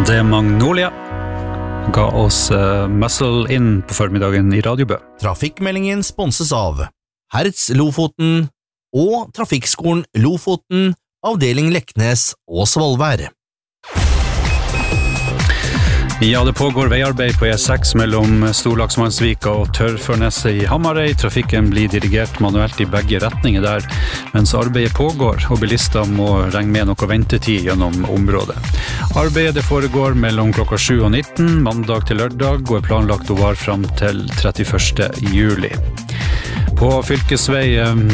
Det Magnolia ga oss Muscle In på formiddagen i Radiobø. Trafikkmeldingen sponses av Hertz Lofoten og Trafikkskolen Lofoten, avdeling Leknes og Svolvær. Ja, det pågår veiarbeid på E6 mellom Storlaksmannsvika og Tørrførneset i Hamarøy. Trafikken blir dirigert manuelt i begge retninger der, mens arbeidet pågår, og bilister må regne med noe ventetid gjennom området. Arbeidet foregår mellom klokka 7 og 19, mandag til lørdag, og er planlagt å vare frem til 31. juli. På fylkesvei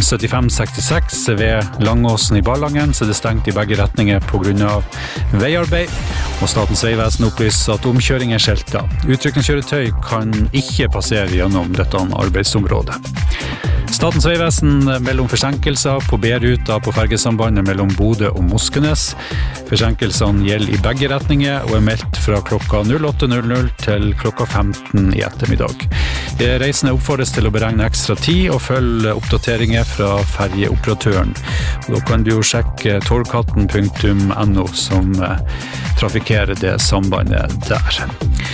7566 ved Langåsen i Ballangen så er det stengt i begge retninger på grunn av veiarbeid, og Statens vegvesen opplyser at omkjøring er skjeltet. Utrykningskjøretøy kan ikke passere gjennom dette arbeidsområdet. Statens vegvesen melder om forsinkelser på B-ruta på fergesambandet mellom Bodø og Moskenes. Forsinkelsene gjelder i begge retninger og er meldt fra klokka 08.00 til klokka 15 i ettermiddag. Reisende oppfordres til å beregne ekstra tid og følge oppdateringer fra fergeoperatøren. Da kan du jo sjekke torgkatten.no som trafikerer det sambandet der.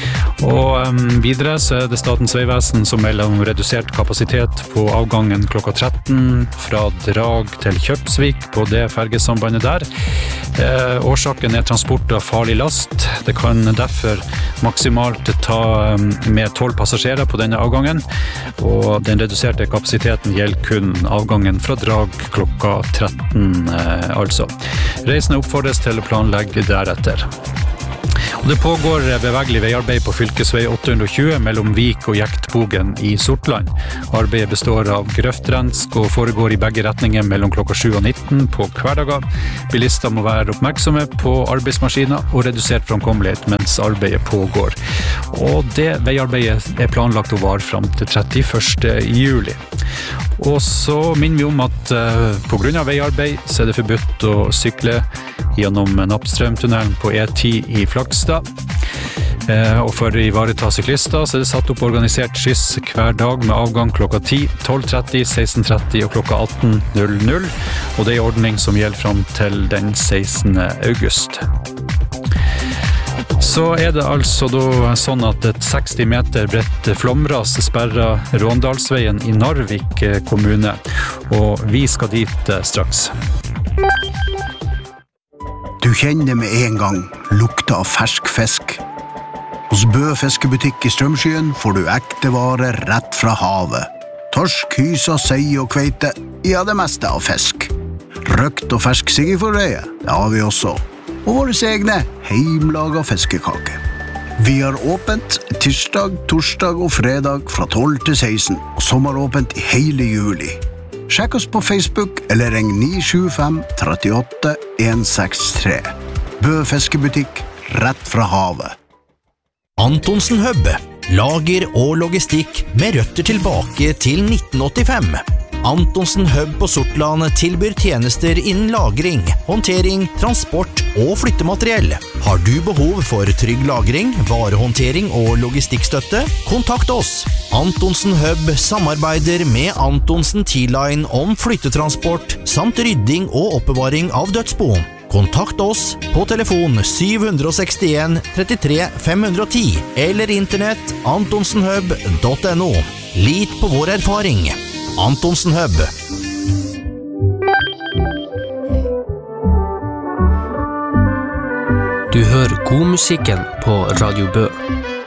Og videre så er det Statens vegvesen som melder om redusert kapasitet på avgangen klokka 13 fra Drag til Kjøpsvik på det fergesambandet der. Årsaken er transport av farlig last. Det kan derfor maksimalt ta med 12 passasjerer på denne avgangen, og den reduserte kapasiteten gjelder kun avgangen fra Drag klokka 13 altså. Reisende oppfordres til å planlegge deretter. Og det pågår bevegelig veiarbeid på fylkesvei 820 mellom Vik og Jektbogen i Sortland. Arbeidet består av grøftrensk og foregår i begge retninger mellom klokka 7 og 19 på hverdager. Bilister må være oppmerksomme på arbeidsmaskiner og redusert framkommelighet mens arbeidet pågår. Og det veiarbeidet er planlagt å vare frem til 31. juli. Og så minner vi om at på grunn av veiarbeid så er det forbudt å sykle gjennom Nappstrømtunnelen på E10 i Flakstad. Og for å ivareta syklister så er det satt opp organisert skyss hver dag med avgang klokka 10, 12.30, 16.30 og klokka 18.00. Og det er en ordning som gjelder frem til den 16. august. Så er det altså da sånn at et 60 meter bredt flomras sperrer Råndalsveien i Narvik kommune, og vi skal dit straks. Du kjenner med en gang lukta av fersk fisk. Hos Bø fiskebutikk i Strømskyen får du ekte varer rett fra havet. Torsk, hysa, sei og kveite, ja det meste av fisk. Røkt og fersk siggeforreie, det har vi også. Og våre egne heimlaga fiskekake. Vi har åpent tirsdag, torsdag og fredag fra 12 til 16, og sommeråpent i hele juli. Sjekk oss på Facebook eller ring 975 38 163. Bø fiskebutikk, rett fra havet. Antonsen Hub, lager og logistikk med røtter tilbake til 1985. Antonsen Hub på Sortland tilbyr tjenester innen lagring, håndtering, transport og flyttemateriell. Har du behov for trygg lagring, varehåndtering og logistikkstøtte? Kontakt oss. Antonsen Hub samarbeider med Antonsen T-Line om flyttetransport samt rydding og oppbevaring av dødsbo. Kontakt oss på telefon 761 33 510 eller internett antonsenhub.no. Lit på vår erfaring. Antonsen Hub. Du hører god musikken på Radio Bø.